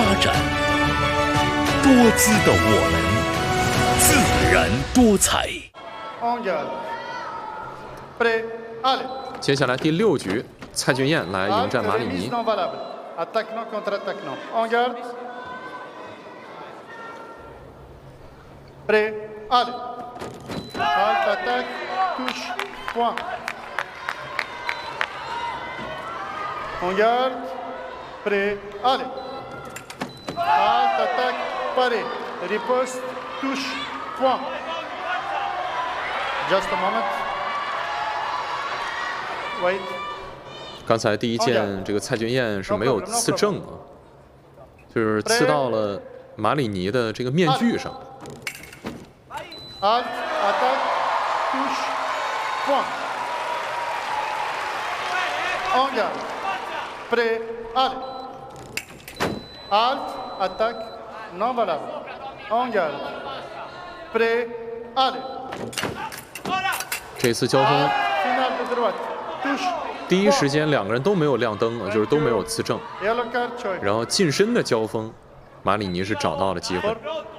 发展，多姿的我们，自然多彩。 接下来第6局，蔡俊彦来迎战马里尼。 On garde, prêt, allez. Halte, attaque, paré. Riposte, touche, point. Just a moment. Wait. 刚才第一剑，这个蔡俊彦是没有刺正啊，就是刺到了马里尼的这个面具上。 Halte, attaque, touche, point. On garde. Prêt, allez. Halte, attaque, non valable. En garde. Prêt, allez. 这次交锋， Finale de droite. Touche. 第一时间2个人都没有亮灯，就是都没有刺正， Et à la carte, choix. 然后近身的交锋，马里尼是找到了机会。